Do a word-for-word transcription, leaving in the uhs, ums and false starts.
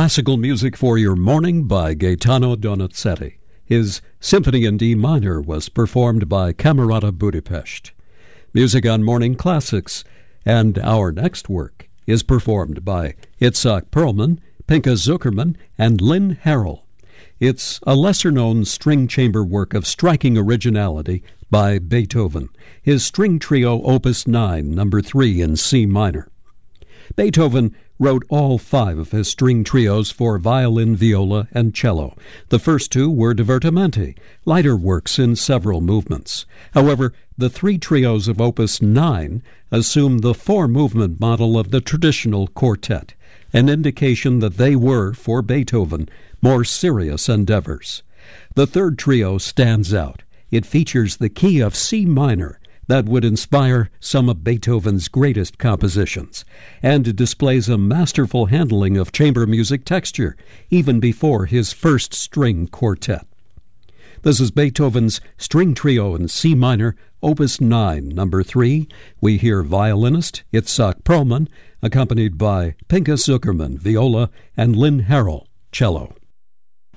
Classical music for your morning by Gaetano Donizetti. His Symphony in D minor was performed by Camerata Budapest. Music on Morning Classics, and our next work is performed by Itzhak Perlman, Pinchas Zukerman, and Lynn Harrell. It's a lesser-known string chamber work of striking originality by Beethoven, his string trio Opus nine, number three in C minor. Beethoven wrote all five of his string trios for violin, viola, and cello. The first two were divertimenti, lighter works in several movements. However, the three trios of Opus nine assume the four-movement model of the traditional quartet, an indication that they were, for Beethoven, more serious endeavors. The third trio stands out. It features the key of C minor that would inspire some of Beethoven's greatest compositions, and it displays a masterful handling of chamber music texture, even before his first string quartet. This is Beethoven's String Trio in C minor, Opus nine, number three. We hear violinist Itzhak Perlman, accompanied by Pinchas Zukerman, viola, and Lynn Harrell, cello.